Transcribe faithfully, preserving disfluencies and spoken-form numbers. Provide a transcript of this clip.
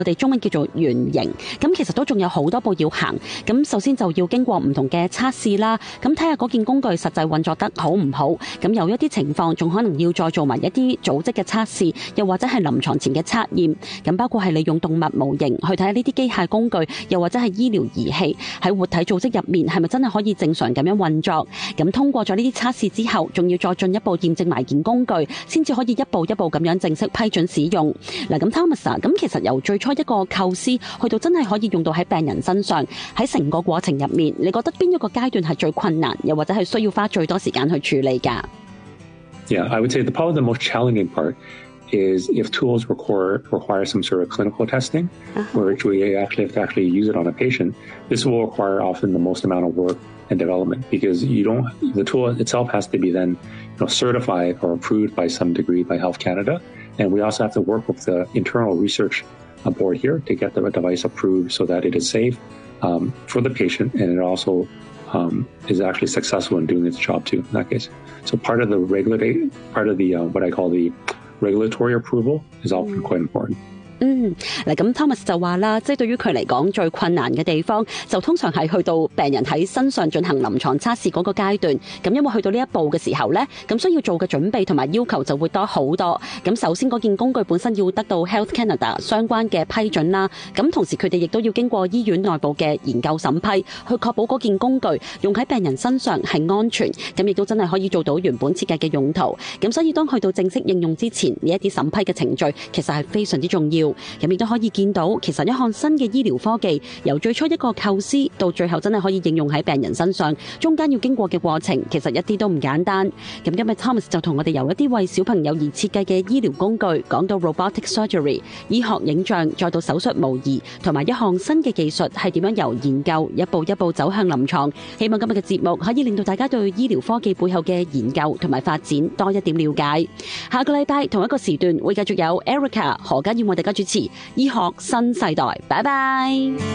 我哋中文叫做原型，咁其實都仲有好多步要行。咁首先就要經過唔同嘅測試啦，咁睇下嗰件工具實際運作得好唔好。咁有一啲情況仲可能要再做埋一啲組織嘅測試，又或者係臨床前嘅測驗。咁包括係利用動物模型去睇下呢啲機械工具，又或者係醫療儀器喺活體組織入面係咪真係可以正常咁樣運作。咁通過咗呢啲測試之後，仲要再進一步驗證埋件工具，先至可以一步一步咁樣正式批准使用。嗱，咁 Thomas 啊，咁其實由最初一個構思去到真係可以用到喺病人身上，喺成個過程入面，你覺得邊一個階段係最困難，又或者係需要花最多時間去處理㗎？ Yeah, I would say the probably the most challenging part is if tools require require some sort of clinical testing, uh-huh. where we actually have to actually use it on a patient. This will require often the most amount of work and development because you don't the tool itself has to be then you know, certified or approved by some degree by Health Canada, and we also have to work with the internal research board here to get the device approved so that it is safe um, for the patient and it also um, is actually successful in doing its job too in that case. So part of the regulatory, part of the uh, what I call the regulatory approval is often quite important. 嗯，嗱咁 Thomas 就話啦，即係對於佢嚟講最困難嘅地方，就通常係去到病人喺身上進行臨床測試嗰個階段。咁因為去到呢一步嘅時候呢，咁需要做嘅準備同埋要求就會多好多。咁首先嗰件工具本身要得到 Health Canada 相關嘅批准啦，咁同時佢哋亦都要經過醫院內部嘅研究審批，去確保嗰件工具用喺病人身上係安全，咁亦都真係可以做到原本設計嘅用途。咁所以當去到正式應用之前，呢一啲審批嘅程序其實係非常之重要。咁亦都可以見到，其實一項新嘅醫療科技，由最初一個構思到最後真係可以應用喺病人身上，中間要經過嘅過程，其實一啲都唔簡單。咁今日 Thomas 就同我哋由一啲為小朋友而設計嘅醫療工具，講到 robotic surgery 醫學影像，再到手術模擬，同埋一項新嘅技術係點樣由研究一步一步走向臨床。希望今日嘅節目可以令到大家對醫療科技背後嘅研究同埋發展多一點了解。下個禮拜同一個時段會繼續有 Erica 何家燕為大家主持醫學新世代，拜拜。